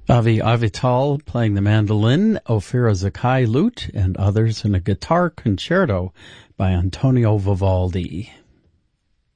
Avi Avital playing the mandolin, Ophira Zakai lute, and others in a guitar concerto by Antonio Vivaldi.